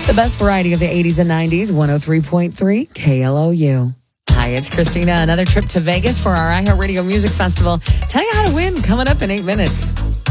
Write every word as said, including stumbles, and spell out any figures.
The best variety of the eighties and nineties, one oh three point three K L O U. Hi, it's Christina. Another trip to Vegas for our iHeartRadio Music Festival. Tell you how to win coming up in eight minutes.